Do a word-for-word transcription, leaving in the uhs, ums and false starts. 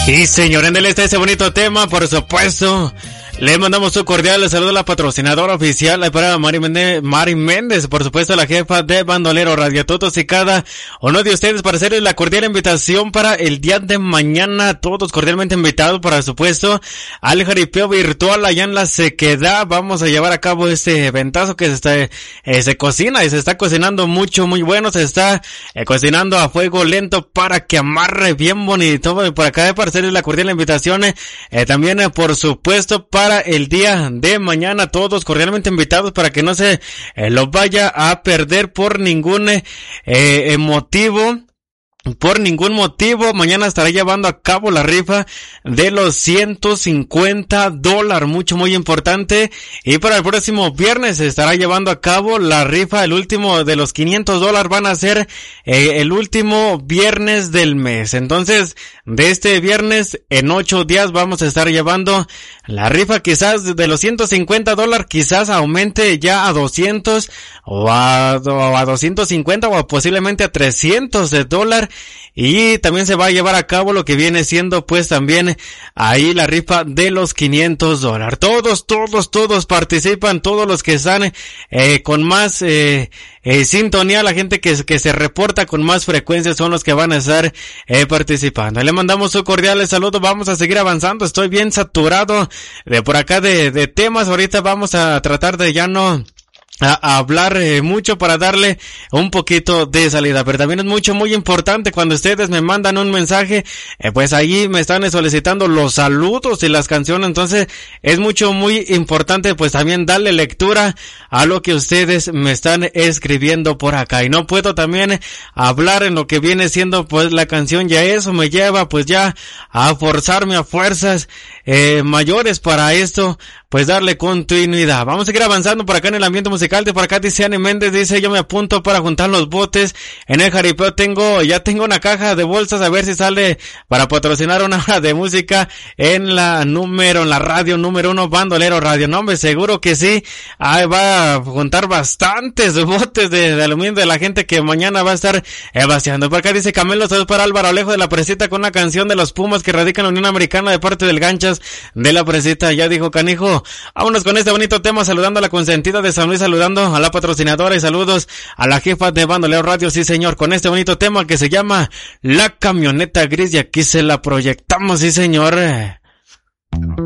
Y señor, en él está ese bonito tema, por supuesto. Le mandamos un cordial saludo a la patrocinadora oficial para Mari Méndez, Mari Méndez, por supuesto la jefa de Bandolero Radio. Todos y cada uno de ustedes para hacerles la cordial invitación para el día de mañana. Todos cordialmente invitados, por supuesto, al jaripeo virtual allá en La Sequedad. Vamos a llevar a cabo este eventazo que se está, eh, se cocina y se está cocinando mucho, muy bueno. Se está eh, cocinando a fuego lento para que amarre bien bonito. Por acá para hacerles la cordial invitación, eh, eh, también eh, por supuesto para Para el día de mañana, todos cordialmente invitados para que no se eh, lo vaya a perder por ningún eh, eh, motivo. Por ningún motivo, mañana estará llevando a cabo la rifa de los ciento cincuenta dólares, mucho muy importante. Y para el próximo viernes se estará llevando a cabo la rifa, el último de los quinientos dólares van a ser eh, el último viernes del mes. Entonces, de este viernes, en ocho días vamos a estar llevando la rifa, quizás de los ciento cincuenta dólares, quizás aumente ya a doscientos o a, o a doscientos cincuenta o posiblemente a trescientos de dólares. Y también se va a llevar a cabo lo que viene siendo pues también ahí la rifa de los quinientos dólares. Todos, todos, todos participan, todos los que están eh, con más eh, eh, sintonía, la gente que, que se reporta con más frecuencia son los que van a estar eh, participando. Le mandamos un cordial saludo, vamos a seguir avanzando, estoy bien saturado de por acá de, de temas, ahorita vamos a tratar de ya no... A, a hablar eh, mucho para darle un poquito de salida, pero también es mucho muy importante cuando ustedes me mandan un mensaje, eh, pues ahí me están solicitando los saludos y las canciones, entonces es mucho muy importante pues también darle lectura a lo que ustedes me están escribiendo por acá, y no puedo también hablar en lo que viene siendo pues la canción, ya eso me lleva pues ya a forzarme a fuerzas eh, mayores para esto, pues darle continuidad. Vamos a seguir avanzando por acá en el ambiente musical. De por acá dice Ani Méndez, dice yo me apunto para juntar los botes en el jaripeo, tengo, ya tengo una caja de bolsas, a ver si sale para patrocinar una hora de música en la número, en la radio número uno, Bandolero Radio. No, hombre, seguro que sí, ahí va a juntar bastantes botes de, de aluminio de la gente que mañana va a estar eh, vaciando. Por acá dice Camilo, saludos para Álvaro Alejo de La Presita con una canción de los Pumas que radican en la Unión Americana de parte del Ganchas de La Presita. Ya dijo Canijo, vámonos con este bonito tema, saludando a la consentida de San Luis, saludando a la patrocinadora y saludos a la jefa de Bandolero Radio, sí señor, con este bonito tema que se llama La Camioneta Gris y aquí se la proyectamos, sí señor.